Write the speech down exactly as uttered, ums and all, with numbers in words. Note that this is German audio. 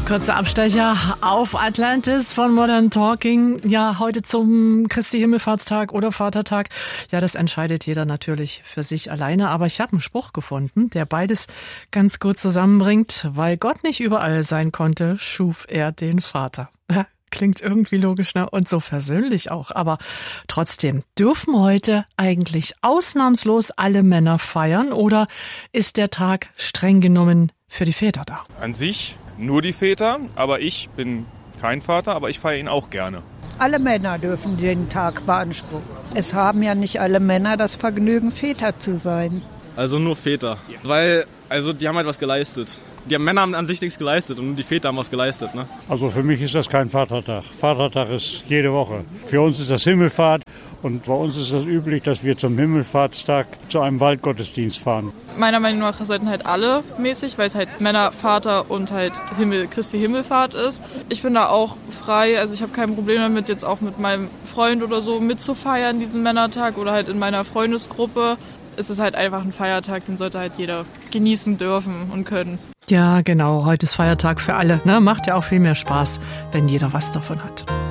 Kurzer Abstecher auf Atlantis von Modern Talking. Ja, heute zum Christi Himmelfahrtstag oder Vatertag. Ja, das entscheidet jeder natürlich für sich alleine. Aber ich habe einen Spruch gefunden, der beides ganz gut zusammenbringt. Weil Gott nicht überall sein konnte, schuf er den Vater. Klingt irgendwie logisch, ne? Und so versöhnlich auch. Aber trotzdem, dürfen heute eigentlich ausnahmslos alle Männer feiern oder ist der Tag streng genommen für die Väter da? An sich nur die Väter, aber ich bin kein Vater, aber ich feiere ihn auch gerne. Alle Männer dürfen den Tag beanspruchen. Es haben ja nicht alle Männer das Vergnügen, Väter zu sein. Also nur Väter, weil also die haben halt was geleistet. Die Männer haben an sich nichts geleistet und nur die Väter haben was geleistet. Ne? Also für mich ist das kein Vatertag. Vatertag ist jede Woche. Für uns ist das Himmelfahrt und bei uns ist das üblich, dass wir zum Himmelfahrtstag zu einem Waldgottesdienst fahren. Meiner Meinung nach sollten halt alle mäßig, weil es halt Männer, Vater und halt Himmel, Christi Himmelfahrt ist. Ich bin da auch frei, also ich habe kein Problem damit, jetzt auch mit meinem Freund oder so mitzufeiern, diesen Männertag oder halt in meiner Freundesgruppe. Es ist halt einfach ein Feiertag, den sollte halt jeder genießen dürfen und können. Ja, genau. Heute ist Feiertag für alle. Ne? Macht ja auch viel mehr Spaß, wenn jeder was davon hat.